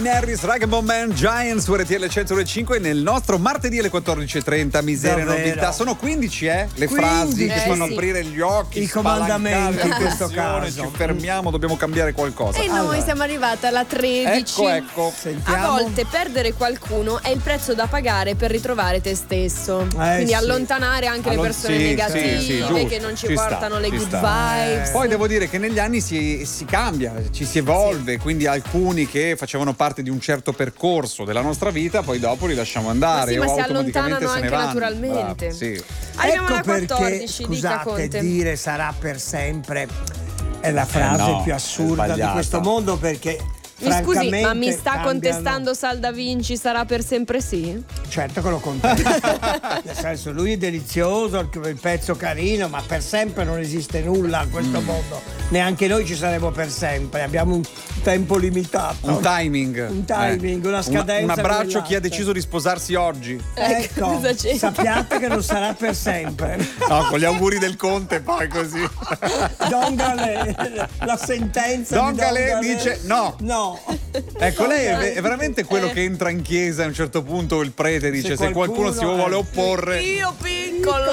Calvin Harris, Rag & Bone Man, Giants su RTL 105 nel nostro martedì alle 14.30. Miseria e novità. Sono 15 le frasi che fanno aprire gli occhi, i comandamenti in questo caso. Ci fermiamo, dobbiamo cambiare qualcosa. E noi siamo arrivati alla 13. Ecco. A volte perdere qualcuno è il prezzo da pagare per ritrovare te stesso. Quindi allontanare anche le persone negative che non ci portano le good vibes. Poi devo dire che negli anni si cambia, ci si evolve, quindi alcuni che facevano parte di un certo percorso della nostra vita, poi dopo li lasciamo andare. Ma si allontanano anche naturalmente. Arriviamo alla 14, scusate, dica Conte. dire sarà per sempre è la frase più assurda di questo mondo, perché mi scusi, ma mi sta cambiano. contestando Sal Da Vinci, sarà per sempre sì? Certo che lo contesto. Nel senso, lui è delizioso, il pezzo carino, ma per sempre non esiste nulla a questo mondo. Neanche noi ci saremo per sempre, abbiamo un tempo limitato. Un timing, una scadenza. Un abbraccio a chi ha deciso di sposarsi oggi. Ecco, sappiate che non sarà per sempre. No, con gli auguri del Conte poi così. Don Galè, la sentenza Don di Galè dice no. Ecco, lei è veramente quello che entra in chiesa a un certo punto, il prete dice se qualcuno si vuole opporre. Io piccolo.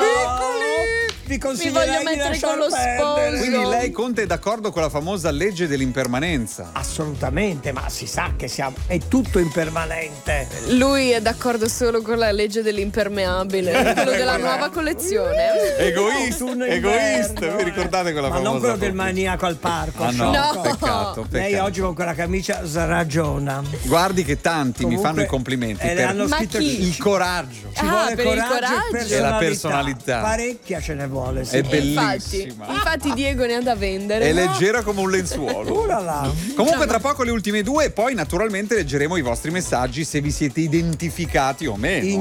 Vi mi voglio mettere con lo sposo. Quindi lei, Conte, è d'accordo con la famosa legge dell'impermanenza? Assolutamente, ma si sa che è tutto impermanente. Lui è d'accordo solo con la legge dell'impermeabile, quello della nuova collezione. Egoista, vi ricordate quella famosa? Ma non quello del maniaco al parco. No. Peccato. Lei oggi con quella camicia ragiona. Guardi che tanti mi fanno i complimenti per il coraggio. Ci vuole per il coraggio e la personalità. Parecchia ce ne vuole. Sì. È bellissima. Infatti Diego ne ha da vendere. È leggera come un lenzuolo. Comunque tra poco le ultime due e poi naturalmente leggeremo i vostri messaggi se vi siete identificati o meno.